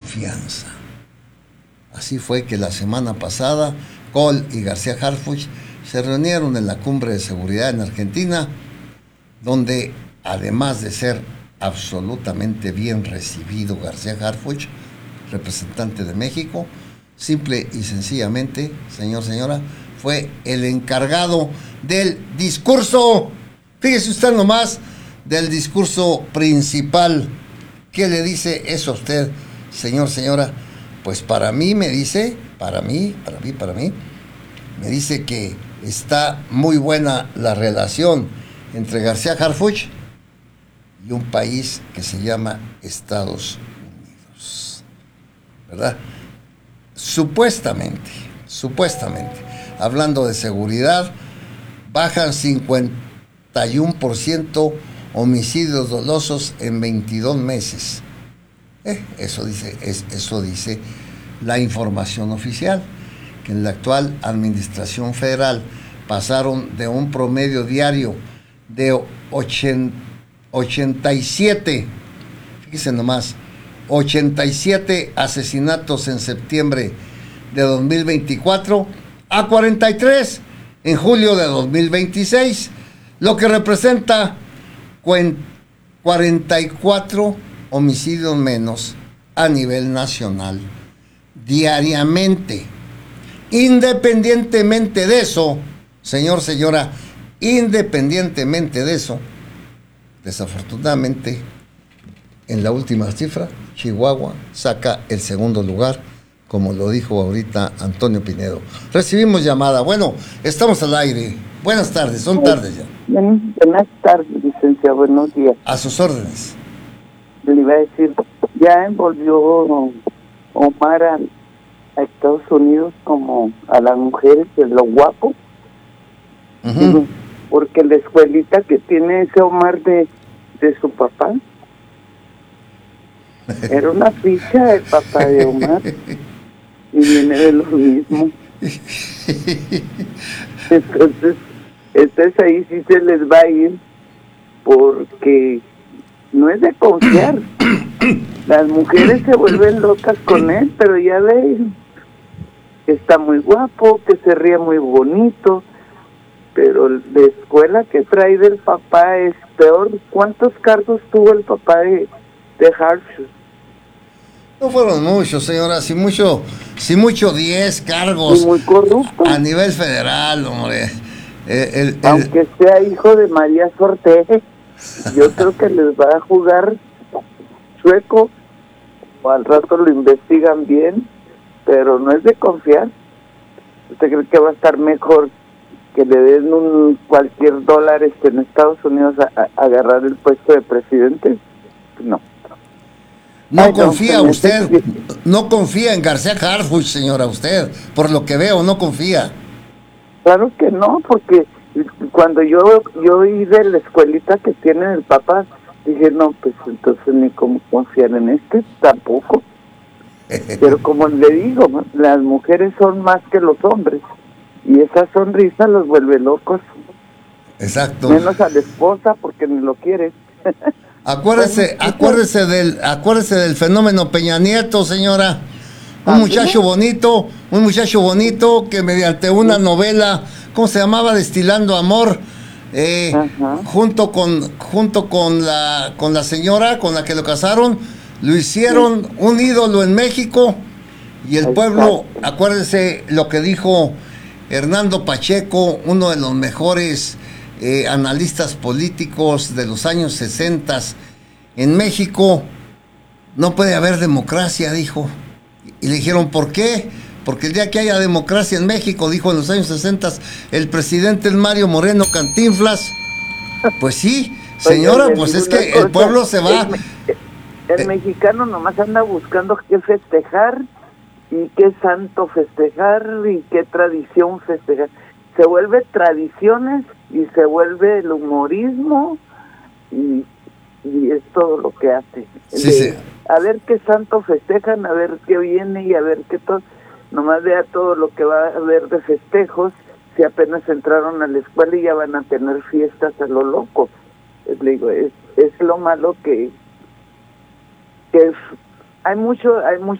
confianza. Así fue que la semana pasada Kohl y García Harfuch se reunieron en la Cumbre de Seguridad en Argentina, donde además de ser absolutamente bien recibido García Harfuch, representante de México, simple y sencillamente, señora, fue el encargado del discurso, fíjese usted nomás, del discurso principal. ¿Qué le dice eso a usted, señora? Pues para mí me dice, para mí, me dice que está muy buena la relación entre García Harfuch y un país que se llama Estados Unidos, ¿verdad? Supuestamente, hablando de seguridad, bajan 51% homicidios dolosos en 22 meses. Eso dice la información oficial, que en la actual administración federal pasaron de un promedio diario de 87, fíjense nomás, 87 asesinatos en septiembre de 2024 a 43 en julio de 2026, lo que representa 44 homicidios menos a nivel nacional diariamente. Independientemente de eso, señora, independientemente de eso, desafortunadamente, en la última cifra, Chihuahua saca el segundo lugar, como lo dijo ahorita Antonio Pinedo. Recibimos llamada. Bueno, estamos al aire. Buenas tardes, son tardes ya. Buenas tardes, licenciado, buenos días. A sus órdenes. Le iba a decir, ya envolvió Omar a Estados Unidos como a las mujeres de lo guapo. Uh-huh. Porque la escuelita que tiene ese Omar de su papá era una ficha del papá de Omar y viene de lo mismo. Entonces ahí sí se les va a ir, porque no es de confiar. Las mujeres se vuelven locas con él, pero ya ven que está muy guapo, que se ríe muy bonito, pero la escuela que trae del papá es peor. ¿Cuántos cargos tuvo el papá de Harfuch? No fueron muchos, señora, si mucho 10 cargos. Y muy corrupto. A nivel federal, hombre. Aunque sea hijo de María Sorte, yo creo que les va a jugar chueco, o al rato lo investigan bien, pero no es de confiar. ¿Usted cree que va a estar mejor que le den cualquier dólar en Estados Unidos a agarrar el puesto de presidente? No. No confía usted, no confía en García Harfuch, señora, usted, por lo que veo, no confía. Claro que no, porque cuando yo oí de la escuelita que tiene el papá, dije, no, pues entonces ni cómo confiar en tampoco. Pero como le digo, las mujeres son más que los hombres, y esa sonrisa los vuelve locos. Exacto. Menos a la esposa, porque ni lo quiere. Acuérdese del fenómeno Peña Nieto, señora. Un muchacho bonito que mediante una novela, ¿cómo se llamaba? Destilando Amor, junto con la señora con la que lo casaron, lo hicieron un ídolo en México, y el pueblo, acuérdese lo que dijo Hernando Pacheco, uno de los mejores analistas políticos de los años 60 en México: no puede haber democracia, dijo. Y le dijeron, ¿por qué? Porque el día que haya democracia en México, dijo, en los años 60, el presidente es Mario Moreno Cantinflas. Pues sí, señora, pues es que el pueblo se va. El mexicano nomás anda buscando qué festejar, y qué santo festejar, y qué tradición festejar. Se vuelve tradiciones, y se vuelve el humorismo, y es todo lo que hace. Sí. A ver qué santo festejan, a ver qué viene, y a ver qué todo. Nomás vea todo lo que va a haber de festejos, si apenas entraron a la escuela y ya van a tener fiestas a lo loco. Le digo, es lo malo que hay mucho